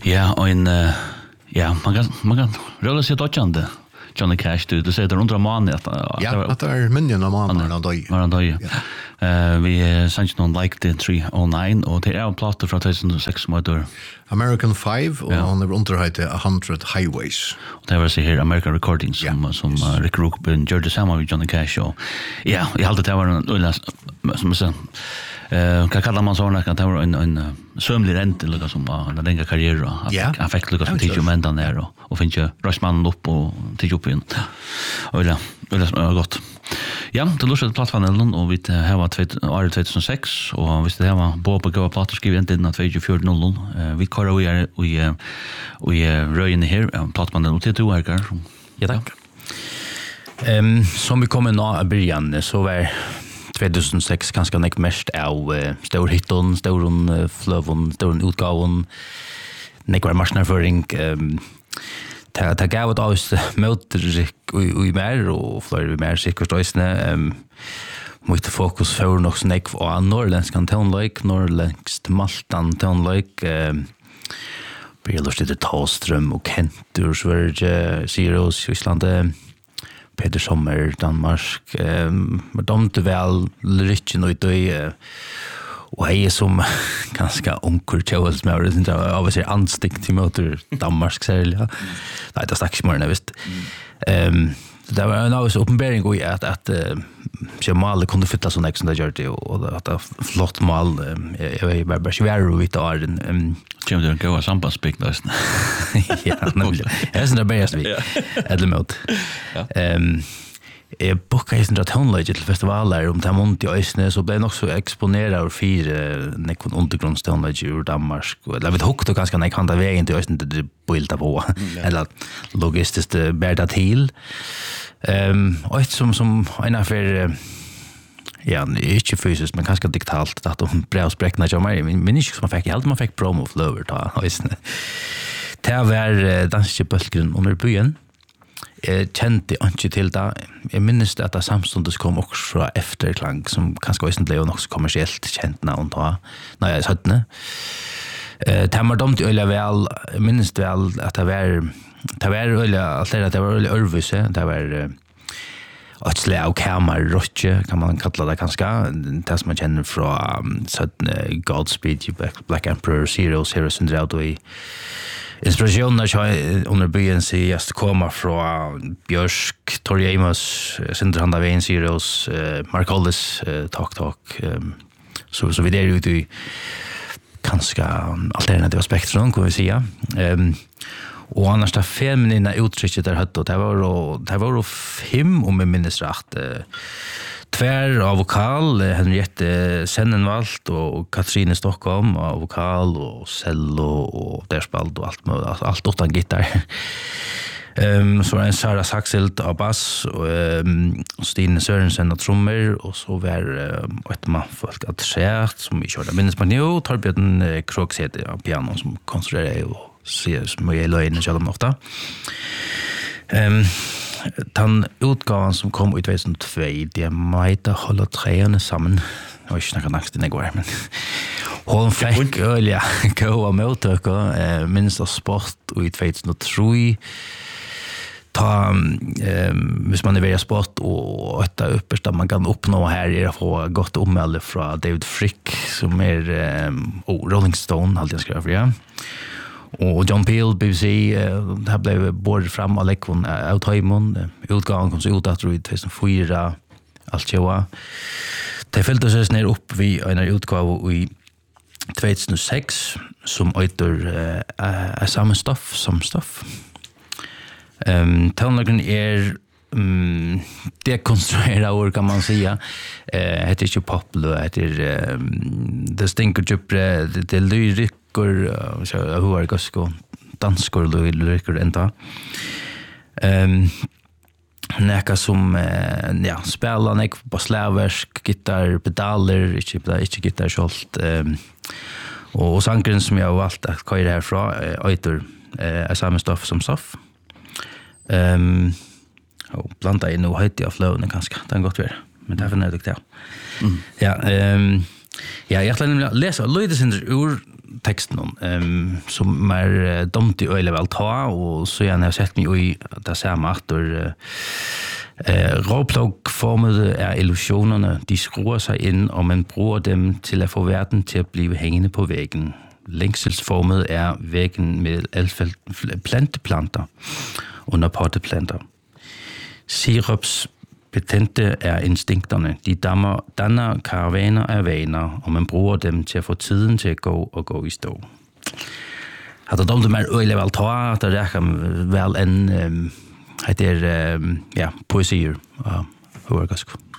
Ja, och man kan röra sig dodgande. Johnny Cash, du säger det under månaden att ja, att det är minnen av månaden av dag. Var dag. Vi sent någon like the 309 och det är en platta från 2006 som heter American 5 och on the underheter 100 Highways. Det var så här American Recordings som Rick Rubin, George Samar och Johnny Cash och ja, jag hade det var en som så kan kalla man såna kan det var en sömlig rent eller som en lång karriär och han fick lucka till ju men där och finns ju Rushman upp och till upp in. Och det är gott. Ja, det låter plattformen och vi här var 2006 och visst det var på gå platt skriva in den 2400. Vi kör vi röjen här plattformen och till två här. Ja tack. Som vi kommer nå början så var 2006 ganska mycket mest av storhitton, storon flövon, storon utgåvan, nekvar marknadsföring ta gav det oss motor och mer och fler mer säkert ösne mycket fokus för nog snack och norrländsk town like norrländsk maltan town like Brillos det Tallström och Kentur Sverige Zeros Island Peter Sommer Danmark men de inte väl rich nu då och hej som ganska onkel Charles Maurer inte av sig anstick till motor Danmark sälja. Nej, det stack smörna visst. Det var en så uppenbarelse går att Jamal kunde fitta så nästa där gjorde och att det flott mål jag vet bara svär ut av den Jim det går sambandsspik nästan. Ja, nämligen. Jag syns det bäst vi. Eller mot. Boka är inte tonlage till festivaler om det monti ösne så blev också exponerad för nekon undergrundstonlage ur Danmark och jag vet hookt och ganska nej kan ta vägen till ösne det bilda på eller logistiskt bärda till och som en affär ja, inte fysiskt men kanske digitalt att de brevspräckna jag men inte som man fick promo flower ta ösne det var danske bölgrund under byen. Jag kände inte till det. Jag minns att det samstundes kom också från efterklang som kanske inte blev också kommersiellt känt när hon tar. När jag satt det. Det var dumt öliga väl. Jag minns väl att det var öliga allt det var öliga örvuse. Det var ett slag av kamerrotche kan man kalla det kanske. Det som man känner från Godspeed, Black Emperor, Heroes and Drought i inspirationen under byen sig just komma från Björsk, Tori Amos, Sindrahanda Vein Zeros, Mark Hollis, Talk. Så vi där ute i ganska alternativa spektrum kan vi säga. Och annars det feminina uttrycket där hade det var 5 om jag minns rätt. Tvär av vokal, Henriette Sennenvalt och Katrine Stockholm av vokal och cello och derspalt och allt utan gitarr. Så var en Sara Saxelt av bass och Stine Sørensen av trummor och så var ett folk att säga som vi körde minns på nu Torbjörn Krokshed av piano som konstruerade och ser som jag löjde så ofta. Den utgaven som kom ut 2002, det måste hålla trearna sammen. Jag vet inte nästan det går men hon fick öliga goda mottagare minst av sport ut 2003. Ta hvis man väljer sport och ett uppersta man kan uppnå här är att få gott ommäle från David Frick som är Rolling Stone alltid jag skriver ja. Och John Peel, BBC, det här blev bordet fram av lekvån av Taimon. Utgången kom så ut att 2004, allt tjoa. Det fyllde sig ner upp vid en utgång i 2006 som heter samma stoff som stoff. Tonlagen är dekonstruerad ord kan man säga. Det är inte poplar, det stinker djupare, det är lyriker, hur är det danskor lyriker ända. Näka som spelar nek på släversk, gitarr, pedaler, inte gitarr sålt. Och sankren som jag har valt att köra härifrån är samma stoff som stoff. Och blanda in och höjt jag flowna ganska. Det har gått vidare. Men det är för nödigt ja. Ja, jag skulle läsa lite sin ur texten som dumt i øyelig vel ta, og så gjerne har sett meg i det samme aktor. Råplogformede illusionerne, de skruer sig ind, og man bruger dem til at få verden til at blive hængende på væggen. Længselsformet væggen med planteplanter under potteplanter. Sirups betændte instinkterne. De danner karavaner af vaner, og man bruger dem til at få tiden til at gå i stå. At det dumt med øyelig vel ta, at det rækker vel en poesier og hører ganske.